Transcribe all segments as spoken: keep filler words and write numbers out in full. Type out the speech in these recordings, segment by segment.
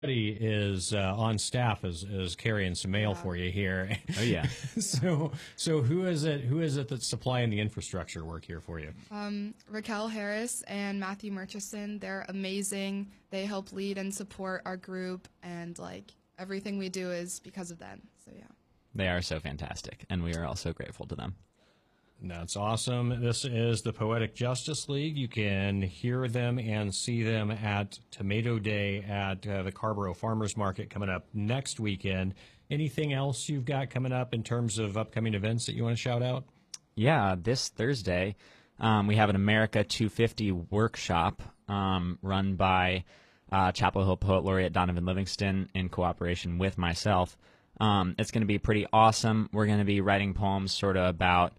Somebody is uh, on staff is, is carrying some mail for you here. Oh yeah. so so who is it who is it that's supplying the infrastructure work here for you? Um, Raquel Harris and Matthew Murchison, they're amazing. They help lead and support our group, and like everything we do is because of them. So yeah. They are so fantastic, and we are all so grateful to them. That's awesome. This is the Poetic Justice League. You can hear them and see them at Tomato Day at uh, the Carborough Farmers Market coming up next weekend. Anything else you've got coming up in terms of upcoming events that you want to shout out? Yeah, this Thursday um, we have an America two fifty workshop um, run by uh, Chapel Hill Poet Laureate Donovan Livingston in cooperation with myself. Um, it's going to be pretty awesome. We're going to be writing poems sort of about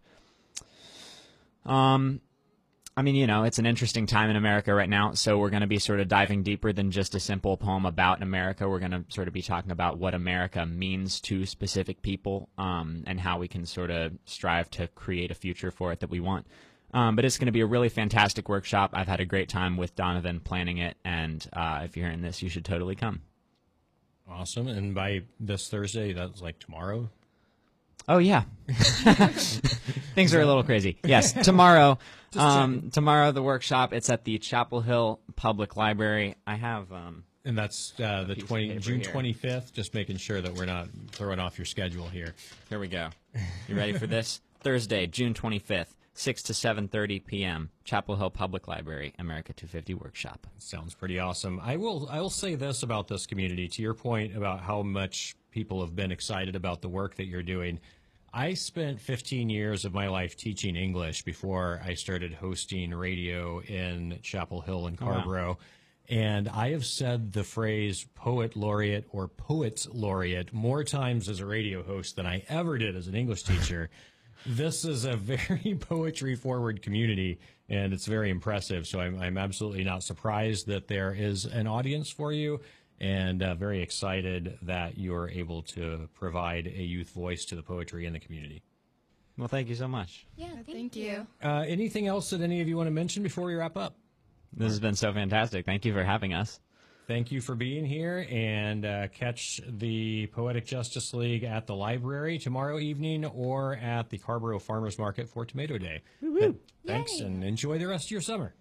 Um, I mean, you know, it's an interesting time in America right now, so we're going to be sort of diving deeper than just a simple poem about America. We're going to sort of be talking about what America means to specific people, um, and how we can sort of strive to create a future for it that we want. Um, but it's going to be a really fantastic workshop. I've had a great time with Donovan planning it, and uh, if you're hearing this, you should totally come. Awesome. And by this Thursday, that's like tomorrow? Oh, yeah. Things are a little crazy. Yes, tomorrow. um, tomorrow, the workshop, it's at the Chapel Hill Public Library. I have... Um, and that's uh, the piece of twenty paper June here. twenty-fifth, just making sure that we're not throwing off your schedule here. Here we go. You ready for this? Thursday, June twenty-fifth, six to seven thirty p m Chapel Hill Public Library, America two fifty Workshop. Sounds pretty awesome. I will I will say this about this community, to your point about how much people have been excited about the work that you're doing. I spent fifteen years of my life teaching English before I started hosting radio in Chapel Hill and Carborough. Wow. And I have said the phrase poet laureate or poets laureate more times as a radio host than I ever did as an English teacher. This is a very poetry-forward community, and it's very impressive. So I'm, I'm absolutely not surprised that there is an audience for you, and uh, very excited that you're able to provide a youth voice to the poetry in the community. Well, thank you so much. Yeah, thank, Thank you. you. Uh, anything else that any of you want to mention before we wrap up? This has been so fantastic. Thank you for having us. Thank you for being here, and uh, catch the Poetic Justice League at the library tomorrow evening or at the Carborough Farmers Market for Tomato Day. Woo-woo. Thanks, Yay. and enjoy the rest of your summer.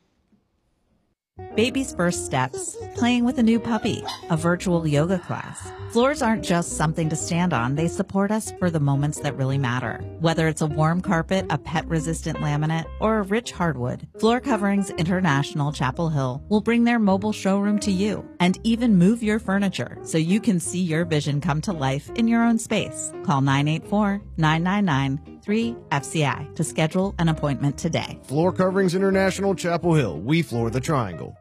Baby's first steps, playing with a new puppy, a virtual yoga class. Floors aren't just something to stand on, they support us for the moments that really matter. Whether it's a warm carpet, a pet-resistant laminate, or a rich hardwood, Floor Coverings International Chapel Hill will bring their mobile showroom to you and even move your furniture so you can see your vision come to life in your own space. Call nine eight four, nine nine nine, three F C I to schedule an appointment today. Floor Coverings International Chapel Hill. We floor the triangle.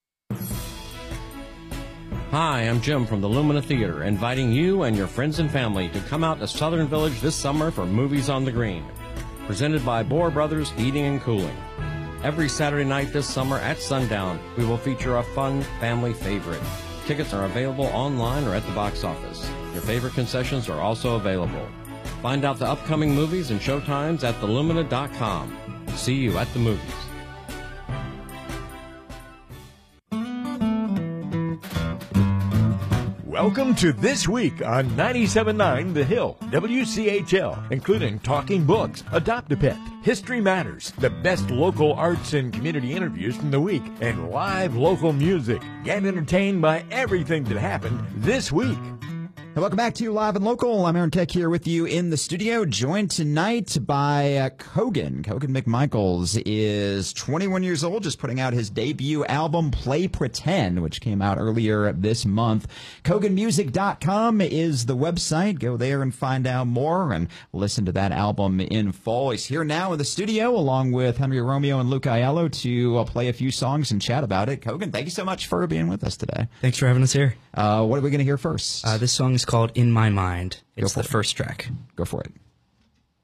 Hi, I'm Jim from the Lumina Theater, inviting you and your friends and family to come out to Southern Village this summer for Movies on the Green, presented by Bohr Brothers Heating and Cooling. Every Saturday night this summer at sundown, we will feature a fun family favorite. Tickets are available online or at the box office. Your favorite concessions are also available. Find out the upcoming movies and showtimes at the lumina dot com. See you at the movies. Welcome to This Week on ninety-seven point nine The Hill, W C H L, including Talking Books, Adopt a Pet, History Matters, the best local arts and community interviews from the week, and live local music. Get entertained by everything that happened this week. And welcome back to Live and Local. I'm Aaron Tech here with you in the studio, joined tonight by uh, Kogan. Kogan McMichaels is twenty-one years old, just putting out his debut album, Play Pretend, which came out earlier this month. Kogan Music dot com is the website. Go there and find out more and listen to that album in full. He's here now in the studio, along with Henry Romeo and Luke Aiello, to uh, play a few songs and chat about it. Kogan, thank you so much for being with us today. Thanks for having us here. Uh, what are we going to hear first? Uh, this song is called In My Mind. It's Go for the it. first track. Go for it.